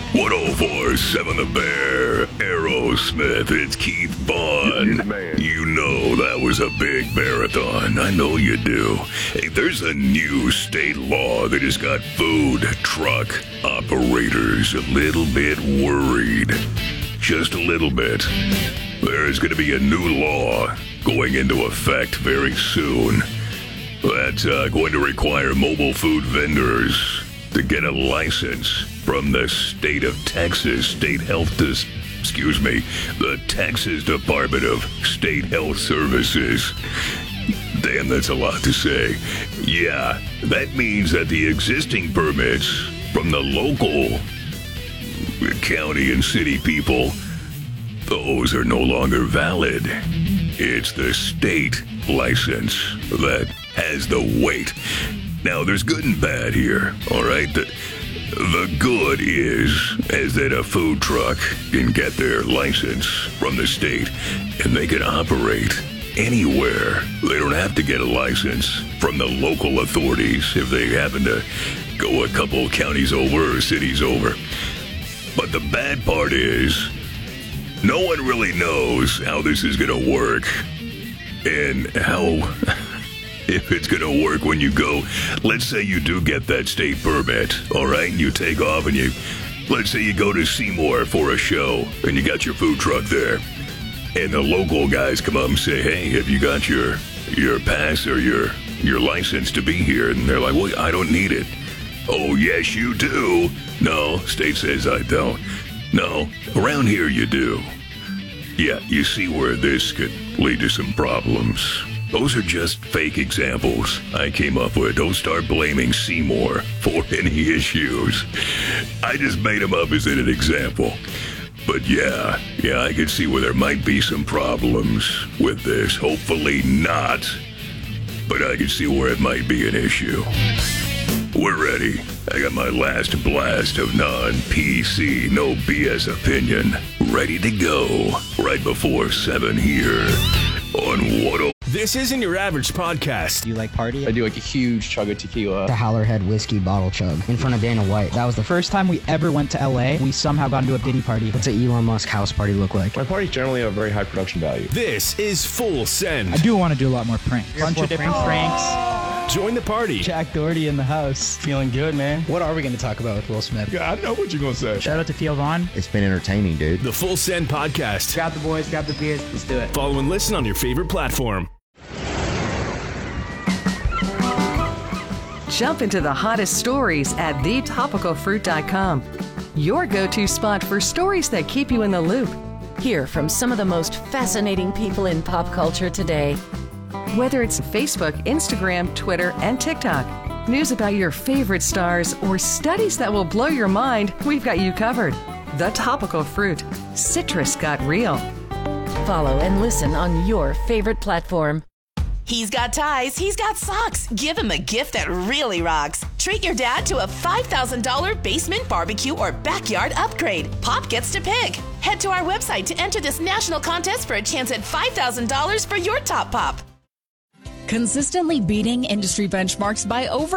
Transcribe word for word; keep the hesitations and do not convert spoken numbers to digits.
one oh four point seven The Bear, Aerosmith, it's Keith Vaughn. You know that was a big marathon. I know you do. Hey, there's a new state law that has got food truck operators a little bit worried. Just a little bit. There's going to be a new law going into effect very soon that's uh, going to require mobile food vendors to get a license from the state of Texas, State Health, Dis- excuse me, the Texas Department of State Health Services. Damn, that's a lot to say. Yeah, that means that the existing permits from the local county and city people, those are no longer valid. It's the state license that has the weight. Now, there's good and bad here, all right? The, the good is, is that a food truck can get their license from the state, and they can operate anywhere. They don't have to get a license from the local authorities if they happen to go a couple counties over or cities over. But the bad part is, no one really knows how this is going to work and how, if it's going to work when you go. Let's say you do get that state permit, all right, and you take off and you, let's say you go to Seymour for a show and you got your food truck there. And the local guys come up and say, hey, have you got your your pass or your, your license to be here? And they're like, well, I don't need it. Oh, yes, you do. No, state says I don't. No, around here you do. Yeah, you see where this could lead to some problems. Those are just fake examples I came up with. Don't start blaming Seymour for any issues. I just made them up as an example. But yeah, yeah, I can see where there might be some problems with this. Hopefully not. But I can see where it might be an issue. We're ready. I got my last blast of non-P C, no B S opinion, ready to go right before seven here on one oh. This isn't your average podcast. Do you like party? I do like a huge chug of tequila. The Howlerhead whiskey bottle chug in front of Dana White. That was the First time we ever went to L A, we somehow got into a Diddy party. What's an Elon Musk house party look like? My parties generally have very high production value. This is Full Send. I do want to do a lot more pranks. A bunch of different pranks. Join the party. Jack Doherty in the house. Feeling good, man. What are we going to talk about with Will Smith? Yeah, I know what you're going to say. Shout out to Theo Vaughn. It's been entertaining, dude. The Full Send podcast. Grab the boys, grab the beers, let's do it. Follow and listen on your favorite platform. Jump into the hottest stories at the topical fruit dot com. Your go-to spot for stories that keep you in the loop. Hear from some of the most fascinating people in pop culture today. Whether it's Facebook, Instagram, Twitter, and TikTok, news about your favorite stars, or studies that will blow your mind, we've got you covered. The Topical Fruit. Citrus got real. Follow and listen on your favorite platform. He's got ties, he's got socks. Give him a gift that really rocks. Treat your dad to a five thousand dollars basement barbecue or backyard upgrade. Pop gets to pick. Head to our website to enter this national contest for a chance at five thousand dollars for your top pop. Consistently beating industry benchmarks by over